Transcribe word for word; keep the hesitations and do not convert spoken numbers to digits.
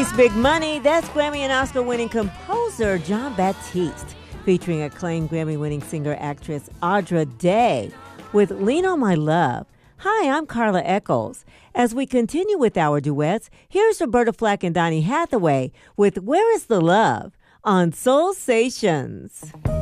Release Big Money. That's Grammy and Oscar-winning composer Jon Batiste, featuring acclaimed Grammy-winning singer-actress Audra Day with Lean on My Love. Hi, I'm Carla Eccles. As we continue with our duets, here's Roberta Flack and Donny Hathaway with Where is the Love on Soul Stations.